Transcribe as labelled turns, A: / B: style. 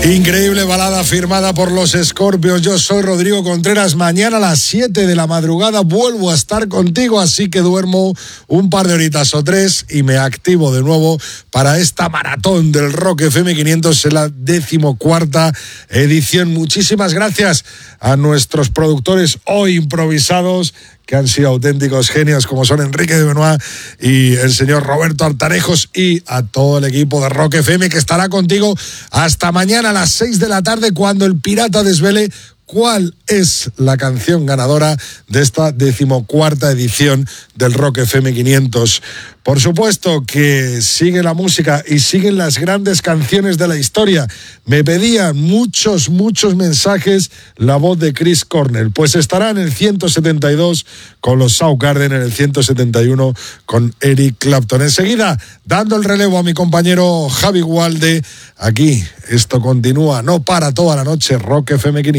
A: Increíble balada firmada por los Scorpions. Yo soy Rodrigo Contreras. Mañana a las 7 de la madrugada vuelvo a estar contigo, así que duermo un par de horitas o 3 y me activo de nuevo para esta maratón del Rock FM 500 en la 14ª edición. Muchísimas gracias a nuestros productores hoy improvisados, que han sido auténticos genios, como son Enrique de Benoit y el señor Roberto Artarejos, y a todo el equipo de Rock FM, que estará contigo hasta mañana a las 6 de la tarde, cuando el Pirata desvele cuál es la canción ganadora de esta 14ª edición del Rock FM 500. Por supuesto que sigue la música y siguen las grandes canciones de la historia. Me pedían muchos mensajes la voz de Chris Cornell. Pues estará en el 172 con los Soundgarden, en el 171 con Eric Clapton. Enseguida, dando el relevo a mi compañero Javi Gualde, aquí esto continúa, no para toda la noche, Rock FM 500.